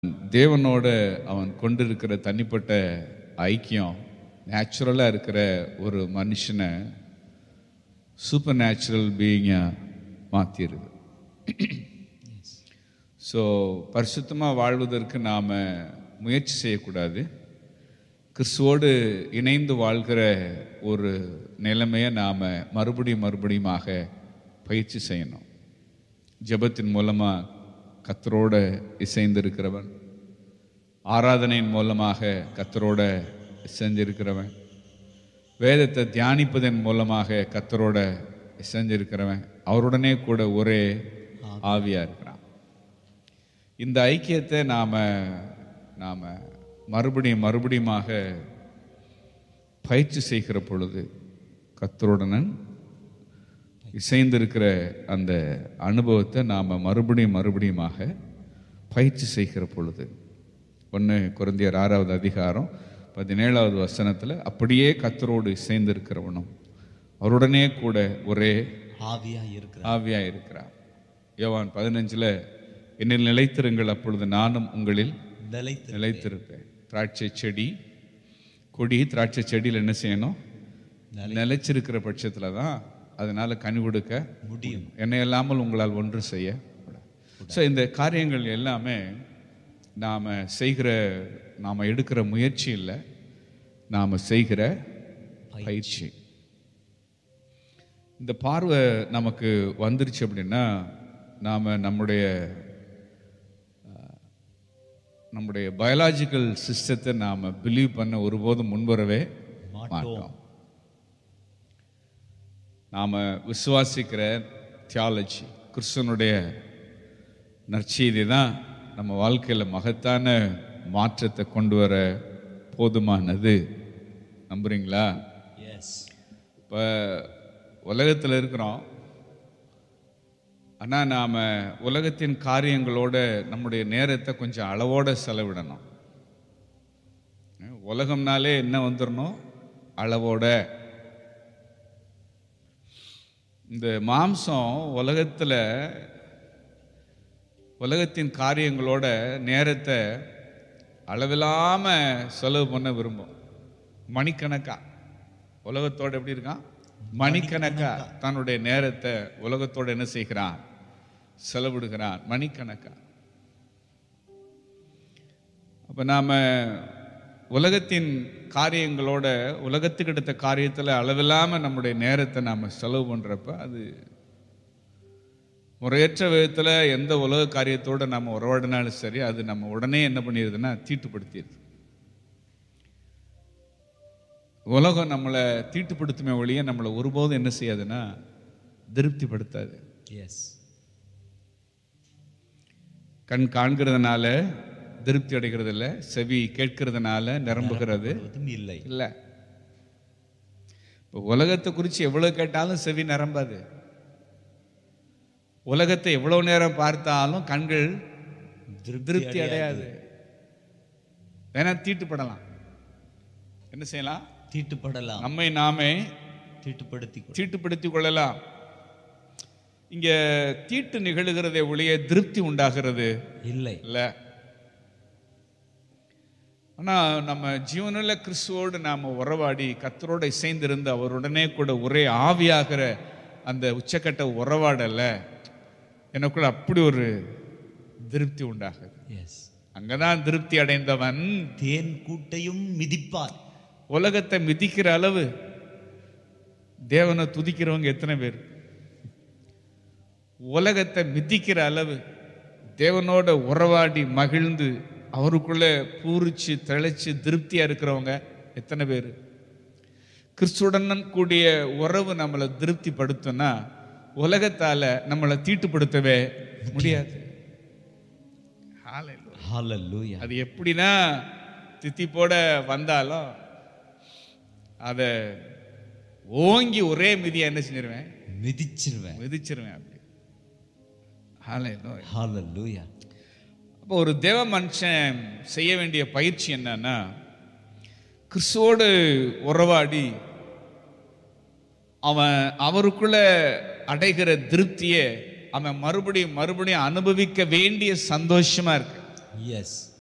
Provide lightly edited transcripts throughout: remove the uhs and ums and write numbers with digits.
தேவனோட அவன் கொண்டிருக்கிற தனிப்பட்ட ஐக்கியம் நேச்சுரலாக இருக்கிற ஒரு மனுஷனை சூப்பர் நேச்சுரல் பீயிங்காக மாற்றிடுது. ஸோ பரிசுத்தமாக வாழ்வதற்கு நாம் முயற்சி செய்யக்கூடாது. கிறிஸ்துவோடு இணைந்து வாழ்கிற ஒரு நிலைமையை நாம் மறுபடியுமாக பயிற்சி செய்யணும். ஜெபத்தின் மூலமாக கர்த்தரோட இசைந்திருக்கிறவன், ஆராதனையின் மூலமாக கர்த்தரோட இசைஞ்சிருக்கிறவன், வேதத்தை தியானிப்பதன் மூலமாக கர்த்தரோட இசைஞ்சிருக்கிறவன் அவருடனே கூட ஒரே ஆவியாக இருக்கிறான். இந்த ஐக்கியத்தை நாம் மறுபடியுமாக பயிற்சி செய்கிற பொழுது கர்த்தருடன் இசைந்திருக்கிற அந்த அனுபவத்தை நாம் மறுபடியுமாக பயிற்சி செய்கிற பொழுது 1 கொரிந்தியர் 6வது அதிகாரம் 17வது வசனத்தில் அப்படியே கர்த்தரோடு இசைந்திருக்கிறவனும் அவருடனே கூட ஒரே ஆவியாக இருக்கிறார். யோவான் 15ல் என்னில் நிலைத்திருங்கள், அப்பொழுது நானும் உங்களில் நிலைத்திருப்பேன். திராட்சை செடியில் என்ன செய்யணும்? நிலைச்சிருக்கிற பட்சத்தில் தான் அதனால கனி கொடுக்க முடியும். என்னை இல்லாமல் உங்களால் ஒன்று செய்ய. ஸோ இந்த காரியங்கள் எல்லாமே நாம் எடுக்கிற முயற்சி இல்லை, நாம் செய்கிற பயிற்சி. இந்த பார்வை நமக்கு வந்துருச்சு அப்படின்னா நாம் நம்முடைய பயாலஜிக்கல் சிஸ்டத்தை நாம் பிலீவ் பண்ண ஒருபோதும் முன்வரவே மாட்டோம். நாம் விசுவாசிக்கிற தியாலஜி, கிறிஸ்துவனுடைய நற்செய்தி தான் நம்ம வாழ்க்கையில் மகத்தான மாற்றத்தை கொண்டு வர போதுமானது. நம்புறீங்களா? இப்போ உலகத்தில் இருக்கிறோம், ஆனால் நாம் உலகத்தின் காரியங்களோட நம்முடைய நேரத்தை கொஞ்சம் அளவோடு செலவிடணும். உலகம்னாலே என்ன வந்துடணும்? அளவோட. இந்த மாம்சம் உலகத்தின் காரியங்களோட நேரத்தை அளவில்லாமல் செலவு பண்ண விரும்பும். மணிக்கணக்கா உலகத்தோடு எப்படி இருக்கான்? மணிக்கணக்கா தன்னுடைய நேரத்தை உலகத்தோடு என்ன செய்கிறான்? செலவிடுகிறான் மணிக்கணக்கா. அப்போ நாம் உலகத்தின் காரியங்களோட உலகத்துக்கு எடுத்த காரியத்தில் அளவில்லாமல் நம்முடைய நேரத்தை நாம் செலவு பண்ணுறப்ப அது முறையற்ற விதத்தில் எந்த உலக காரியத்தோடு நம்ம உறவாடினாலும் சரி, அது நம்ம உடனே என்ன பண்ணிடுதுன்னா தீட்டுப்படுத்திடுது. உலகம் நம்மளை தீட்டுப்படுத்துமே ஒழிய நம்மளை ஒருபோதும் என்ன செய்யாதுன்னா திருப்திப்படுத்தாது. கண் காண்கிறதுனால திருப்தி அடைகிறது இல்லை, செவி கேட்கிறதுனால நிரம்புகிறது இல்லை. இப்போ உலகத்தை குறித்து எவ்வளவு கேட்டாலும் செவி நிரம்பாது. உலகத்தை எவ்வளவு நேரம் பார்த்தாலும் கண்கள் திருப்தி அடையாது. வேணா தீட்டுப்படலாம். என்ன செய்யலாம்? தீட்டுப்படலாம். நம்மை நாமே தீட்டுப்படுத்திக் கொள்ளலாம். இங்க தீட்டு நிகழுகிறதை ஒழிய திருப்தி உண்டாகிறது இல்லை. ஆனா நம்ம ஜீவனுள்ள கிறிஸ்துவோடு நாம உறவாடி கர்த்தரோட இசைந்திருந்து அவருடனே கூட ஒரே ஆவியாகிற அந்த உச்சக்கட்ட உறவாடல எனக்குள்ள அப்படி ஒரு திருப்தி உண்டாகுது. அங்கதான் திருப்தி அடைந்தவன் தேன் கூட்டையும் மிதிப்பார். உலகத்தை மிதிக்கிற அளவு தேவனை துதிக்கிறவங்க எத்தனை பேர்? உலகத்தை மிதிக்கிற அளவு தேவனோட உறவாடி மகிழ்ந்து அவருக்குள்ள பூரிச்சு தெளிச்சு திருப்தியா இருக்கிறவங்க எத்தனை பேர்? கிறிஸ்துவுடன் கூடிய உறவு நம்மளை திருப்தி படுத்தும்னா உலகத்தால நம்மளை தீட்டுப்படுத்தவே முடியாது. அது எப்படின்னா தித்திப்போட வந்தாலும் அதை ஓங்கி ஒரே மிதியா என்ன செஞ்சிருவேன்? மிதிச்சிருவேன் அப்படி. அப்போ ஒரு தேவ மனுஷன் செய்ய வேண்டிய பயிற்சி என்னன்னா, கிறிஸ்துவோடு உறவாடி அவன் அவருக்குள்ள அடைகிற திருப்தியை அவன் மறுபடியும் அனுபவிக்க வேண்டிய சந்தோஷமா இருக்கு.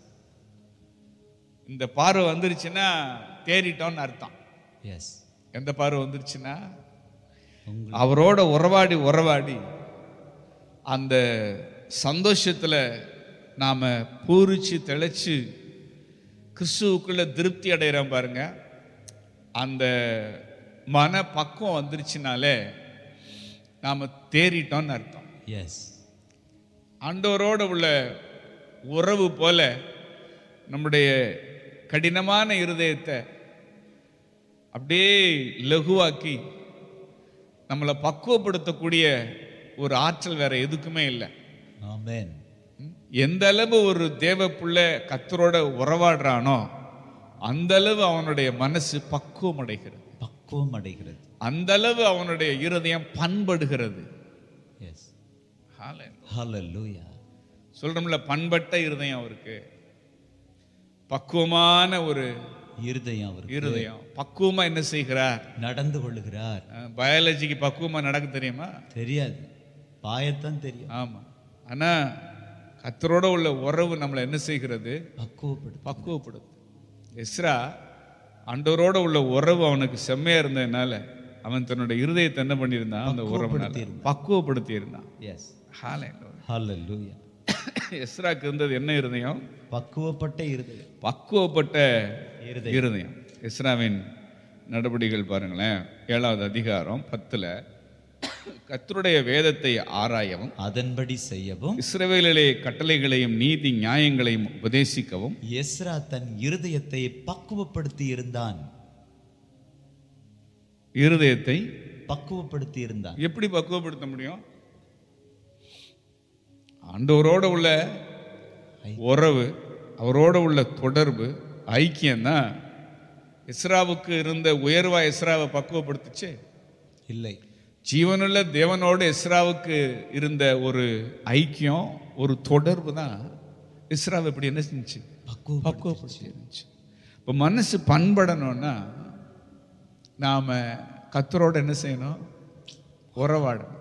இந்த பார்வை வந்துருச்சுன்னா தேறிட்டோம்னு அர்த்தம். எஸ். எந்த பார்வை வந்துருச்சுன்னா அவரோட உறவாடி அந்த சந்தோஷத்துல நாம பூரிச்சு தெளிச்சு கிறிஸ்துவுக்குள்ள திருப்தி அடைகிறோம் பாருங்க. அந்த மன பக்குவம் வந்துருச்சுனாலே நாம தேறிட்டோம்னு அர்த்தம். எஸ். ஆண்டவரோட உள்ள உறவு போல நம்முடைய கடினமான இருதயத்தை அப்படியே லகுவாக்கி நம்மளை பக்குவப்படுத்தக்கூடிய ஒரு ஆற்றல் வேற எதுக்குமே இல்லை. ஆமென். எந்த அளவு ஒரு தேவ பிள்ளை கர்த்தரோட உறவாடுறானோ அந்த அளவு அவனுடைய மனசு பக்குவம் அடைகிறது. அந்த அளவு அவனுடைய இருதயம் பண்படுகிறது. எஸ். ஹல்லேலூயா. சொல்றோம்ல, பண்பட்ட இருதயம் அவருக்கு, பக்குவமான ஒரு இருதயம். பக்குவமா என்ன செய்கிறார்? நடந்து கொள்ளுகிறார். பயாலஜிக்கு பக்குவமா நடக்க தெரியுமா? தெரியாது, பாயத்தான் தெரியும். ஆமா. ஆனா கர்த்தரோட உள்ள உறவு நம்மளை என்ன செய்கிறது? பக்குவப்படுத்து. எஸ்ரா ஆண்டவரோட உள்ள உறவு அவனுக்கு செம்மையா இருந்ததுனால அவன் தன்னுடைய இருதயத்தை என்ன பண்ணியிருந்தான்? அந்த உறவு பக்குவப்படுத்தி இருந்தான். ஹல்லேலூயா. எஸ்ராக்கு இருந்தது என்ன இருதயம்? பக்குவப்பட்ட இருதயம். எஸ்ராவின் நடபடிகள் பாருங்களேன், 7வது அதிகாரம் 10 கர்த்தருடைய வேதத்தை ஆராயவும் அதன்படி செய்யவும் இஸ்ரவேலிலே கட்டளைகளையும் நீதி நியாயங்களையும் உபதேசிக்கவும் எஸ்ரா தன் இருதயத்தை பக்குவப்படுத்தி இருந்தான். எப்படி பக்குவப்படுத்த முடியும்? ஆண்டவரோட உள்ள உறவு, அவரோட உள்ள தொடர்பு, ஐக்கியம் தான் எஸ்ராவுக்கு இருந்த உயர்வா எஸ்ராவை பக்குவப்படுத்துச்சு? இல்லை. ஜீவனுள்ள தேவனோடு எஸ்ராவுக்கு இருந்த ஒரு ஐக்கியம், ஒரு தொடர்பு தான் எஸ்ராவை இப்படி என்ன செஞ்சு? பக்குவப்படுத்தி இருந்துச்சு. இப்போ மனசு பண்படணும்னா நாம கர்த்தரோட என்ன செய்யணும்? உறவாடணும்.